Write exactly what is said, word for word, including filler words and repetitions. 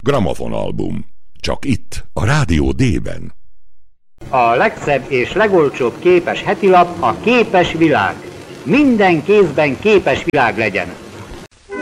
Gramofonalbum. Csak itt, a Rádió D-ben. A legszebb és legolcsóbb képes hetilap a Képes Világ. Minden kézben képes világ legyen.